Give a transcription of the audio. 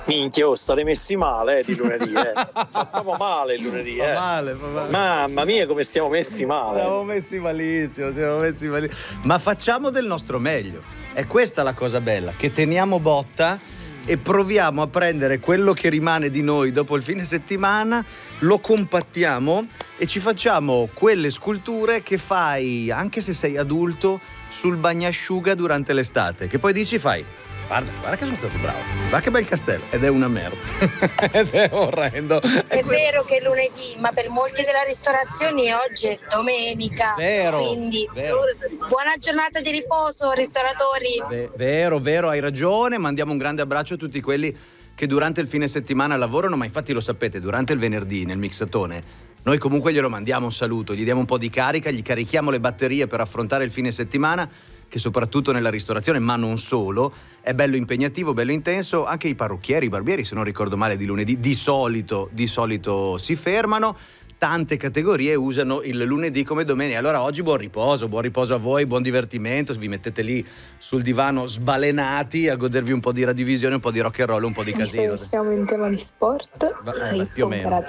Minchia, state messi male di lunedì, Facciamo male il lunedì, Fa male. Mamma mia, come stiamo messi male. Siamo messi malissimo. Ma facciamo del nostro meglio. È questa la cosa bella, che teniamo botta e proviamo a prendere quello che rimane di noi dopo il fine settimana, lo compattiamo e ci facciamo quelle sculture che fai, anche se sei adulto, sul bagnasciuga durante l'estate, che poi dici guarda che sono stato bravo, guarda che bel castello, ed è una merda. Ed è orrendo. È vero che è lunedì, ma per molti della ristorazione oggi è domenica. Vero, quindi vero. buona giornata di riposo, ristoratori. Vero, hai ragione. Mandiamo un grande abbraccio a tutti quelli che durante il fine settimana lavorano, ma infatti lo sapete, durante il venerdì nel mixatone noi comunque glielo mandiamo un saluto, gli diamo un po' di carica, gli carichiamo le batterie per affrontare il fine settimana, che soprattutto nella ristorazione, ma non solo, è bello impegnativo, bello intenso. Anche i parrucchieri, i barbieri, se non ricordo male, di lunedì di solito si fermano. Tante categorie usano il lunedì come domenica. Allora oggi buon riposo a voi, buon divertimento. Vi mettete lì sul divano sbalenati a godervi un po' di Radivisione, un po' di rock and roll, un po' di casino. Siamo in tema di sport, più o meno.